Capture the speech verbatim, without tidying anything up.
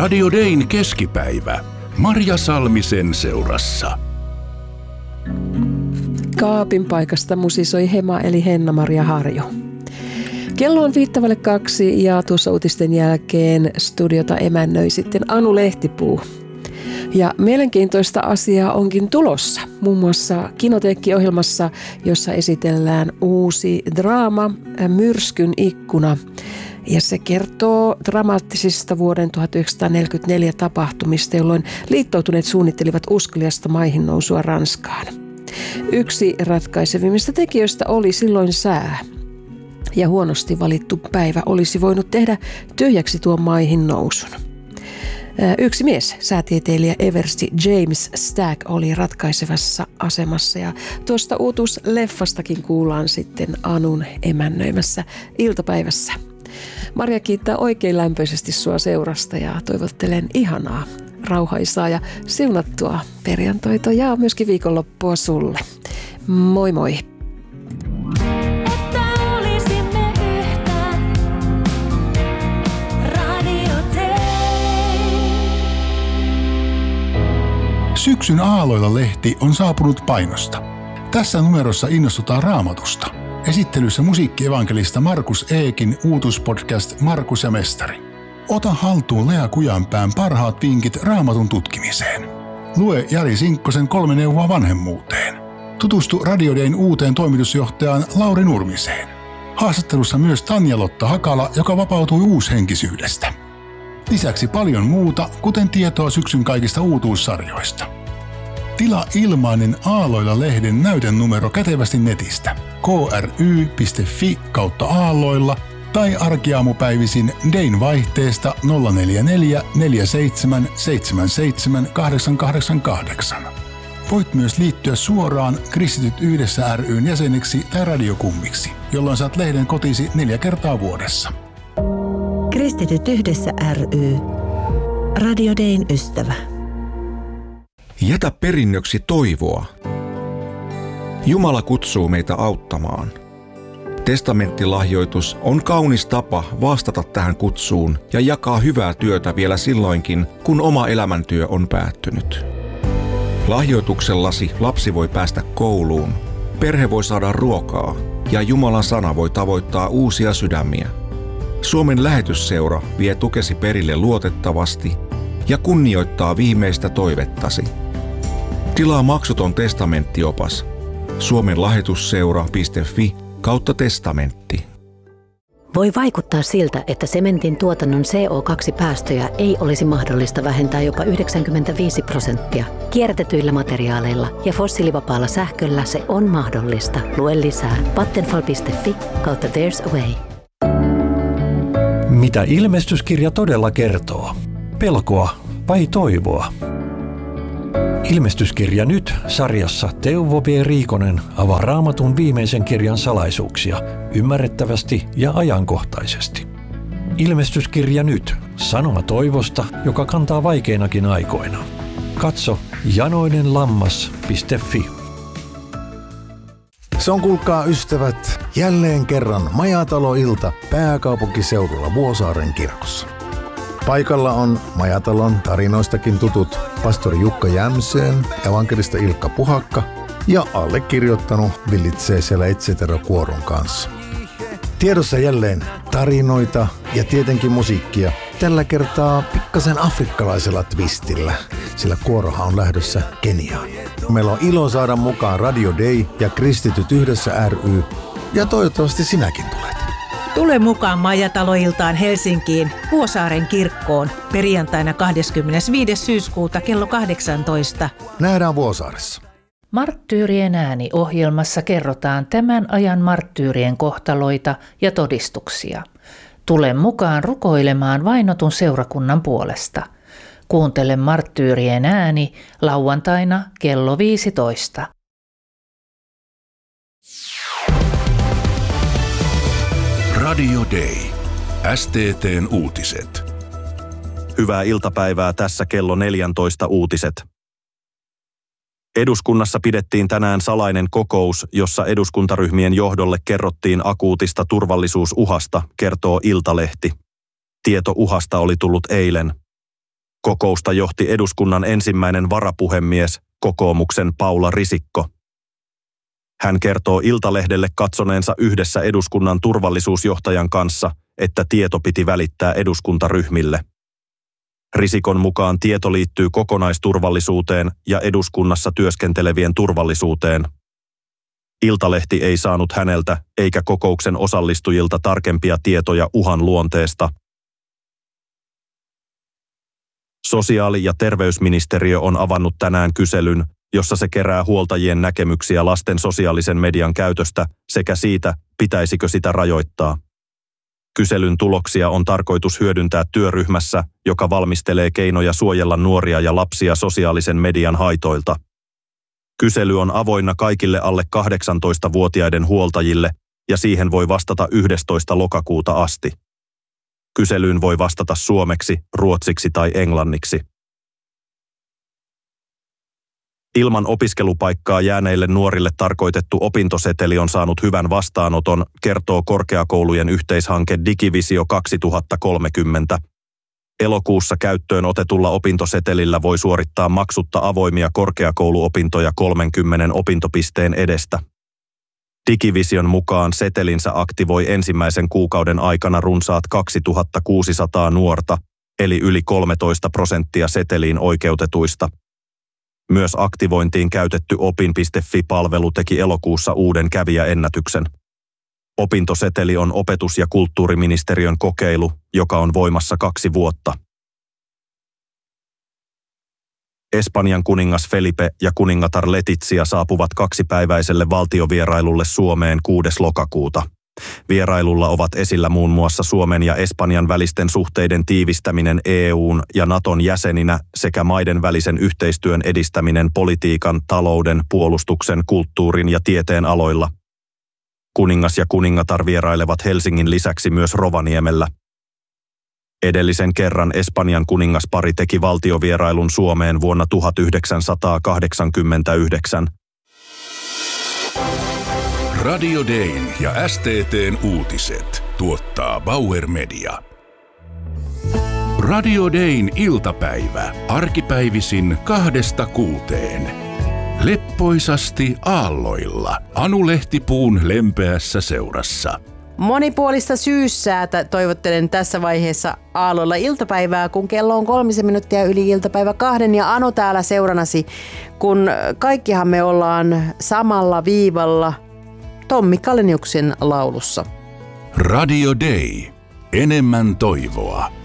Radio Dayn keskipäivä. Marja Salmisen seurassa. Kaapin paikasta musisoi Hema eli Henna-Maria Harjo. Kello on viittavalle kaksi ja tuossa uutisten jälkeen studiota emännöi sitten Anu Lehtipuu. Ja mielenkiintoista asiaa onkin tulossa, muun muassa Kinoteekki-ohjelmassa, jossa esitellään uusi draama Myrskyn ikkuna. Ja se kertoo dramaattisista vuoden tuhatyhdeksänsataaneljäkymmentäneljä tapahtumista, jolloin liittoutuneet suunnittelivat uskaliasta maihin nousua Ranskaan. Yksi ratkaisevimmista tekijöistä oli silloin sää. Ja huonosti valittu päivä olisi voinut tehdä tyhjäksi tuon maihin nousun. Yksi mies, säätieteilijä Eversti James Stagg, oli ratkaisevassa asemassa ja tuosta uutuusleffastakin kuullaan sitten Anun emännöimässä iltapäivässä. Marja kiittää oikein lämpöisesti sua seurasta ja toivottelen ihanaa, rauhaisaa ja siunattua perjantoita ja myöskin viikonloppua sulle. Moi moi! Syksyn aalloilla-lehti on saapunut painosta. Tässä numerossa innostutaan Raamatusta. Esittelyssä musiikkievankelista Markus Eekin uutuspodcast Markus ja Mestari. Ota haltuun Lea Kujanpään parhaat vinkit Raamatun tutkimiseen. Lue Jari Sinkkosen kolme neuvoa vanhemmuuteen. Tutustu Radio Dayn uuteen toimitusjohtajaan Lauri Nurmiseen. Haastattelussa myös Tanja-Lotta Hakala, joka vapautui uushenkisyydestä. Lisäksi paljon muuta, kuten tietoa syksyn kaikista uutuussarjoista. Tilaa ilmainen Aalloilla-lehden näytennumero kätevästi netistä kry piste fi kautta aalloilla tai arkiaamupäivisin Dayn vaihteesta nolla neljä neljä neljä seitsemän seitsemän seitsemän kahdeksan kahdeksan kahdeksan. Voit myös liittyä suoraan Kristityt yhdessä ry:n jäseneksi tai radiokummiksi, jolloin saat lehden kotisi neljä kertaa vuodessa. Kristityt yhdessä ry. Radio Dayn ystävä. Jätä perinnöksi toivoa. Jumala kutsuu meitä auttamaan. Testamenttilahjoitus on kaunis tapa vastata tähän kutsuun ja jakaa hyvää työtä vielä silloinkin, kun oma elämäntyö on päättynyt. Lahjoituksellasi lapsi voi päästä kouluun, perhe voi saada ruokaa ja Jumalan sana voi tavoittaa uusia sydämiä. Suomen lähetysseura vie tukesi perille luotettavasti ja kunnioittaa viimeistä toivettasi. Tilaa maksuton testamenttiopas suomen lahjoitusseura piste fi kautta testamentti. Voi vaikuttaa siltä, että sementin tuotannon C O kaksi päästöjä ei olisi mahdollista vähentää jopa yhdeksänkymmentäviisi prosenttia. Kierrätetyillä materiaaleilla ja fossiilivapaalla sähköllä se on mahdollista. Lue lisää vattenfall piste fi kautta there's a way. Mitä ilmestyskirja todella kertoo? Pelkoa vai toivoa? Ilmestyskirja nyt -sarjassa Teuvo B. Riikonen avaa Raamatun viimeisen kirjan salaisuuksia ymmärrettävästi ja ajankohtaisesti. Ilmestyskirja nyt -sanoma toivosta, joka kantaa vaikeinakin aikoina. Katso janoinenlammas piste fi. Se on, kuulkaa ystävät, jälleen kerran Majatalo-ilta pääkaupunkiseudulla Vuosaaren kirkossa. Paikalla on Majatalon tarinoistakin tutut pastori Jukka Jämseen, evankelista Ilkka Puhakka ja allekirjoittanut villitsee siellä et cetera -kuoron kanssa. Tiedossa jälleen tarinoita ja tietenkin musiikkia, tällä kertaa pikkasen afrikkalaisella twistillä, sillä kuorohan on lähdössä Keniaan. Meillä on ilo saada mukaan Radio Day ja Kristityt yhdessä ry, ja toivottavasti sinäkin tulet. Tule mukaan Majatalo-iltaan Helsinkiin Vuosaaren kirkkoon perjantaina kahdeskymmenesviides syyskuuta kello kahdeksantoista. Nähdään Vuosaaressa. Marttyyrien ääni -ohjelmassa kerrotaan tämän ajan marttyyrien kohtaloita ja todistuksia. Tule mukaan rukoilemaan vainotun seurakunnan puolesta. Kuuntele Marttyyrien ääni lauantaina kello viisitoista. Radio Day. S T T:n uutiset. Hyvää iltapäivää, tässä kello neljätoista uutiset. Eduskunnassa pidettiin tänään salainen kokous, jossa eduskuntaryhmien johdolle kerrottiin akuutista turvallisuusuhasta, kertoo Iltalehti. Tieto uhasta oli tullut eilen. Kokousta johti eduskunnan ensimmäinen varapuhemies, kokoomuksen Paula Risikko. Hän kertoo Iltalehdelle katsoneensa yhdessä eduskunnan turvallisuusjohtajan kanssa, että tieto piti välittää eduskuntaryhmille. Risikon mukaan tieto liittyy kokonaisturvallisuuteen ja eduskunnassa työskentelevien turvallisuuteen. Iltalehti ei saanut häneltä eikä kokouksen osallistujilta tarkempia tietoja uhan luonteesta. Sosiaali- ja terveysministeriö on avannut tänään kyselyn, jossa se kerää huoltajien näkemyksiä lasten sosiaalisen median käytöstä sekä siitä, pitäisikö sitä rajoittaa. Kyselyn tuloksia on tarkoitus hyödyntää työryhmässä, joka valmistelee keinoja suojella nuoria ja lapsia sosiaalisen median haitoilta. Kysely on avoinna kaikille alle kahdeksantoistavuotiaiden huoltajille ja siihen voi vastata yhdestoista lokakuuta asti. Kyselyyn voi vastata suomeksi, ruotsiksi tai englanniksi. Ilman opiskelupaikkaa jääneille nuorille tarkoitettu opintoseteli on saanut hyvän vastaanoton, kertoo korkeakoulujen yhteishanke Digivisio kaksituhattakolmekymmentä. Elokuussa käyttöön otetulla opintosetelillä voi suorittaa maksutta avoimia korkeakouluopintoja kolmenkymmenen opintopisteen edestä. Digivision mukaan setelinsä aktivoi ensimmäisen kuukauden aikana runsaat kaksituhattakuusisataa nuorta, eli yli kolmetoista prosenttia seteliin oikeutetuista. Myös aktivointiin käytetty opin piste fi-palvelu teki elokuussa uuden kävijäennätyksen. Opintoseteli on opetus- ja kulttuuriministeriön kokeilu, joka on voimassa kaksi vuotta. Espanjan kuningas Felipe ja kuningatar Letizia saapuvat kaksipäiväiselle valtiovierailulle Suomeen kuudes lokakuuta. Vierailulla ovat esillä muun muassa Suomen ja Espanjan välisten suhteiden tiivistäminen E U:n ja Naton jäseninä sekä maiden välisen yhteistyön edistäminen politiikan, talouden, puolustuksen, kulttuurin ja tieteen aloilla. Kuningas ja kuningatar vierailevat Helsingin lisäksi myös Rovaniemellä. Edellisen kerran Espanjan kuningaspari teki valtiovierailun Suomeen vuonna tuhatyhdeksänsataakahdeksankymmentäyhdeksän. Radio Dayn ja S T T:n uutiset tuottaa Bauer Media. Radio Dayn iltapäivä, arkipäivisin kahdesta kuuteen. Leppoisasti aalloilla, Anu Lehtipuun lempeässä seurassa. Monipuolista syyssäätä toivottelen tässä vaiheessa aalloilla iltapäivää, kun kello on kolmisen minuuttia yli iltapäivä kahden ja Anu täällä seuranasi, kun kaikkihan me ollaan samalla viivalla Tommi Kaleniuksen laulussa. Radio Day. Enemmän toivoa.